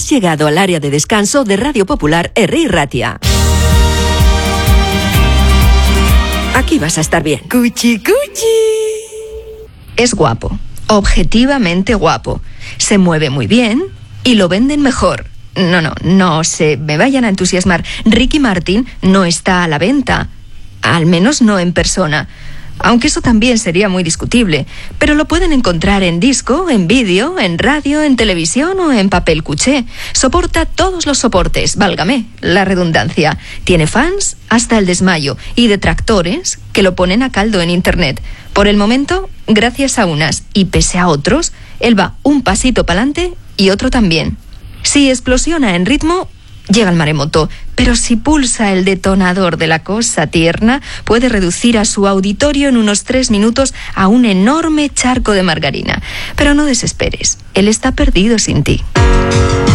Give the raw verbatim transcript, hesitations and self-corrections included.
Has llegado al área de descanso de Radio Popular R I Ratia. Aquí vas a estar bien. Cuchi, cuchi. Es guapo, objetivamente guapo. Se mueve muy bien y lo venden mejor. No, no, no se me vayan a entusiasmar. Ricky Martin no está a la venta. Al menos no en persona. Aunque eso también sería muy discutible. Pero lo pueden encontrar en disco, en vídeo, en radio, en televisión o en papel cuché. Soporta todos los soportes, válgame la redundancia. Tiene fans hasta el desmayo y detractores que lo ponen a caldo en internet. Por el momento, gracias a unas y pese a otros, él va un pasito pa'lante y otro también. Si explosiona en ritmo, llega el maremoto, pero si pulsa el detonador de la cosa tierna, puede reducir a su auditorio en unos tres minutos a un enorme charco de margarina. Pero no desesperes, él está perdido sin ti.